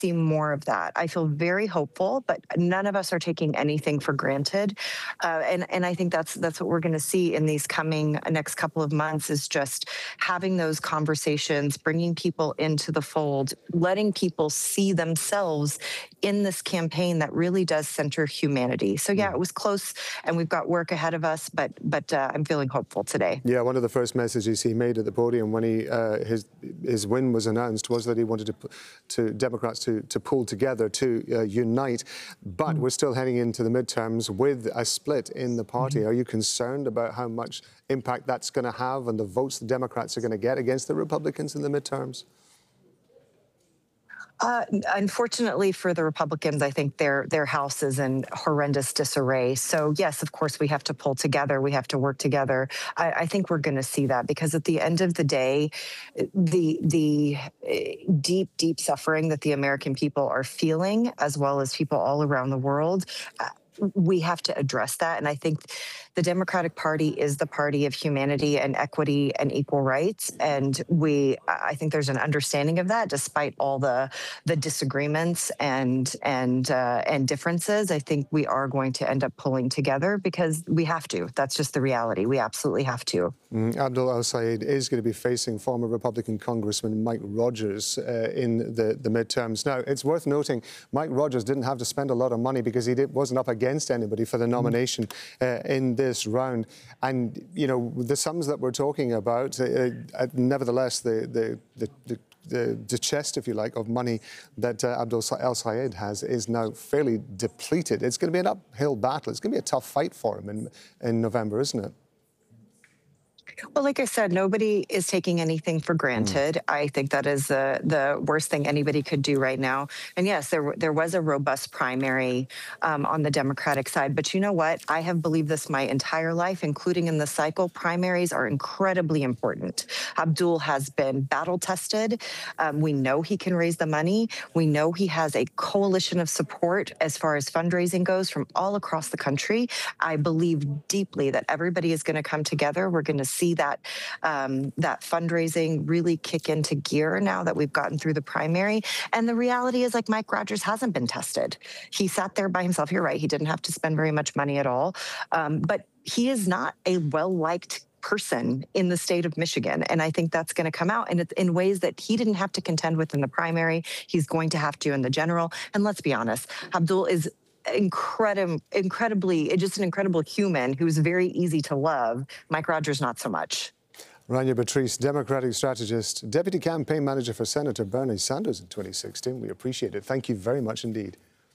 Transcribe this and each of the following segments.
see more of that. I feel very hopeful, but none of us are taking anything for granted. And I think that's what we're going to see in these coming next couple of months is just having those conversations, bringing people into the fold, letting people see themselves in this campaign that really does center humanity. So yeah, it was close, and we've got work ahead of us, but I'm feeling hopeful today. Yeah, one of the first messages he made at the podium when his win was announced was that he wanted to Democrats to pull together, to unite. But we're still heading into the midterms with a split in the party. Are you concerned about how much impact that's going to have on the votes the Democrats are going to get against the Republicans in the midterms? Unfortunately for the Republicans, I think their house is in horrendous disarray. So yes, of course, we have to pull together. We have to work together. I think we're going to see that because at the end of the day, the deep suffering that the American people are feeling, as well as people all around the world, we have to address that. And I think the Democratic Party is the party of humanity and equity and equal rights. And I think there's an understanding of that, despite all the disagreements and differences. I think we are going to end up pulling together because we have to. That's just the reality. We absolutely have to. Abdul El-Sayed is going to be facing former Republican Congressman Mike Rogers in the midterms. Now, it's worth noting Mike Rogers didn't have to spend a lot of money because he wasn't up against anybody for the nomination in this round. And, you know, the sums that we're talking about, nevertheless, the chest, if you like, of money that Abdul El-Sayed has is now fairly depleted. It's going to be an uphill battle. It's going to be a tough fight for him in November, isn't it? Well, like I said, nobody is taking anything for granted. I think that is the worst thing anybody could do right now. And yes, there was a robust primary on the Democratic side. But you know what? I have believed this my entire life, including in the cycle. Primaries are incredibly important. Abdul has been battle tested. We know he can raise the money. We know he has a coalition of support as far as fundraising goes from all across the country. I believe deeply that everybody is going to come together. We're going to see that fundraising really kick into gear now that we've gotten through the primary. And the reality is, like, Mike Rogers hasn't been tested. He sat there by himself. You're right. He didn't have to spend very much money at all. But he is not a well-liked person in the state of Michigan. And I think that's going to come out and in ways that he didn't have to contend with in the primary. He's going to have to in the general. And let's be honest, Abdul is incredibly, just an incredible human who's very easy to love. Mike Rogers, not so much. Rania Batrice, Democratic strategist, deputy campaign manager for Senator Bernie Sanders in 2016. We appreciate it. Thank you very much indeed.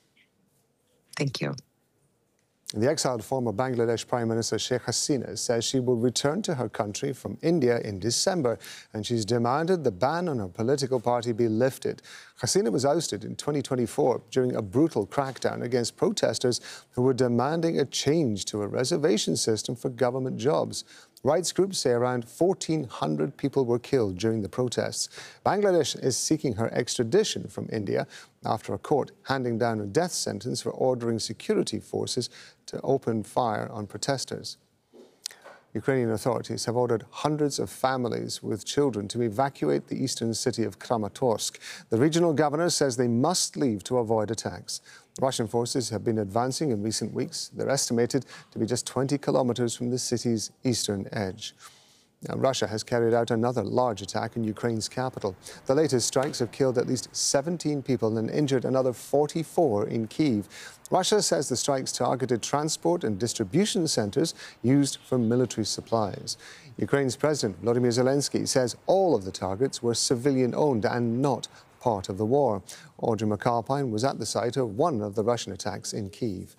Thank you. The exiled former Bangladesh Prime Minister Sheikh Hasina says she will return to her country from India in December, and she's demanded the ban on her political party be lifted. Hasina was ousted in 2024 during a brutal crackdown against protesters who were demanding a change to a reservation system for government jobs. Rights groups say around 1,400 people were killed during the protests. Bangladesh is seeking her extradition from India after a court handing down a death sentence for ordering security forces to open fire on protesters. Ukrainian authorities have ordered hundreds of families with children to evacuate the eastern city of Kramatorsk. The regional governor says they must leave to avoid attacks. Russian forces have been advancing in recent weeks. They're estimated to be just 20 kilometers from the city's eastern edge. Now, Russia has carried out another large attack in Ukraine's capital. The latest strikes have killed at least 17 people and injured another 44 in Kyiv. Russia says the strikes targeted transport and distribution centers used for military supplies. Ukraine's President Volodymyr Zelensky says all of the targets were civilian-owned and not part of the war. Audrey McAlpine was at the site of one of the Russian attacks in Kyiv.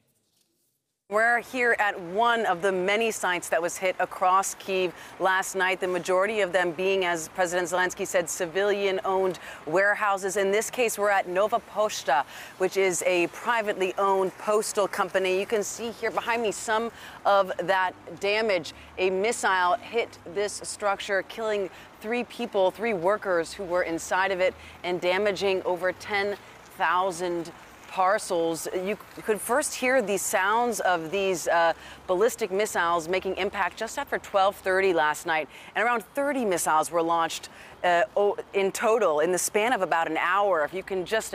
We're here at one of the many sites that was hit across Kyiv last night, the majority of them being, as President Zelensky said, civilian-owned warehouses. In this case, we're at Nova Poshta, which is a privately owned postal company. You can see here behind me some of that damage. A missile hit this structure, killing 3 people, 3 workers who were inside of it, and damaging over 10,000 parcels. You could first hear the sounds of these ballistic missiles making impact just after 12:30 last night, and around 30 missiles were launched in total in the span of about an hour. If you can just